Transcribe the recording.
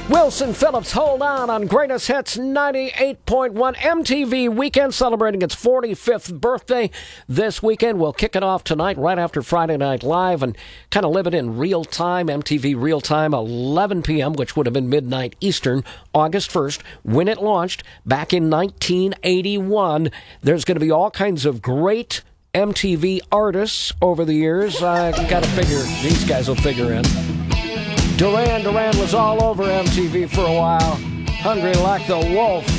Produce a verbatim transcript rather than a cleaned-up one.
Wilson Phillips, Hold On on Greatest Hits ninety-eight point one. M T V Weekend celebrating its forty-fifth birthday this weekend. We'll kick it off tonight right after Friday Night Live and kind of live it in real time. M T V Real Time, eleven p.m., which would have been midnight Eastern, August first, when it launched back in nineteen eighty-one. There's going to be all kinds of great M T V artists over the years. I got to figure these guys will figure in. Duran Duran was all over M T V for a while. Hungry Like the Wolf.